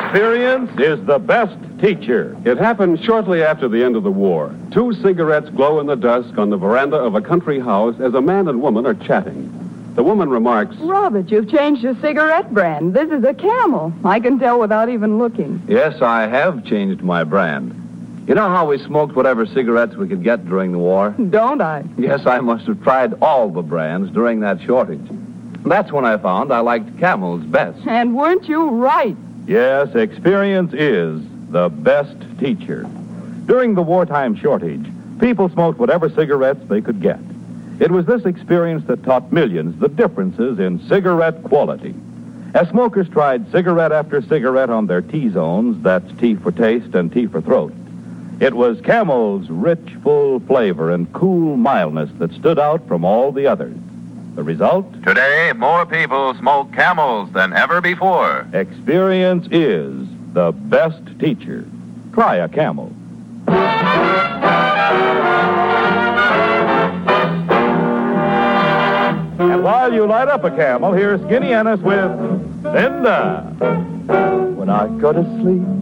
Experience is the best teacher. It happened shortly after the end of the war. 2 cigarettes glow in the dusk on the veranda of a country house as a man and woman are chatting. The woman remarks, Robert, you've changed your cigarette brand. This is a Camel. I can tell without even looking. Yes, I have changed my brand. You know how we smoked whatever cigarettes we could get during the war? Don't I? Yes, I must have tried all the brands during that shortage. That's when I found I liked Camels best. And weren't you right? Yes, experience is the best teacher. During the wartime shortage, people smoked whatever cigarettes they could get. It was this experience that taught millions the differences in cigarette quality. As smokers tried cigarette after cigarette on their T-zones, that's T for taste and T for throat, it was Camel's rich, full flavor and cool mildness that stood out from all the others. The result? Today, more people smoke Camels than ever before. Experience is the best teacher. Try a Camel. And while you light up a Camel, here's Skinny Ennis with Linda. When I go to sleep,